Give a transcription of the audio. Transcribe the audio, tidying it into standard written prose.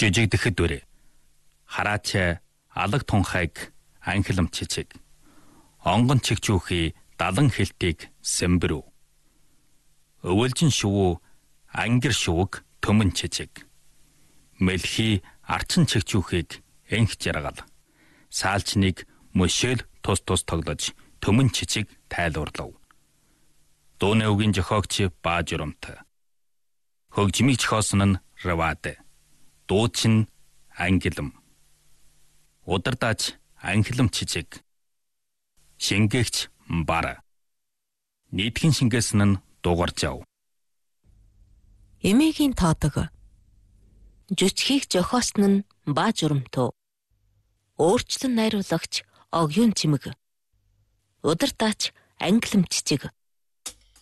жүжигдэхэд дүрэ. Хараач алаг тунхайг анхилам чичиг. Онгон чигчүүхий далан хилтийг сэмбэрүү. Өвөлжин шувуу ангир шувг төмөн чичиг. Мэлхий арчин чигчүүхийг энх жаргал. Саалчныг мөшөөл тус тоглож төмөн чичиг тайлуурлав. Дууны үгийн зохиогч Баа Журамт. Хөгжмийг зохиосон нь Равад. Дууч нь Ангилам. Удардаач анхилам чичиг. Шингээгч Бара. Нийтхэн шингээсэн нь Дугаржав. Эмээгийн тоодог. Жүжигчийг зохиосон нь Баа Журамт. Өөрчлөн найруулагч Огюн Чимэг. Удардаач Ангилам чичиг.